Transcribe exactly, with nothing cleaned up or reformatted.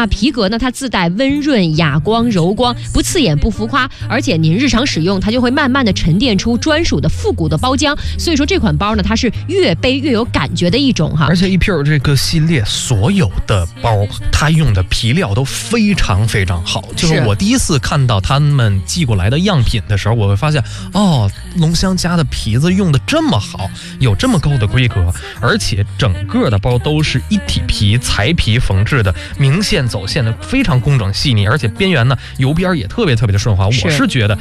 那皮革呢，它自带温润、哑光、柔光，不刺眼、不浮夸，而且您日常使用，它就会慢慢的沉淀出专属的复古的包浆。所以说这款包呢，它是越背越有感觉的一种哈。 而且 E P O 这个系列所有的包，它用的皮料都非常非常好。就是我第一次看到他们寄过来的样品的时候，我会发现哦，龙香家的皮子用的这么好，有这么高的规格，而且整个的包都是一体皮裁皮缝制的，明线走线的非常工整细腻，而且边缘呢油边也特别特别的顺滑。我是觉得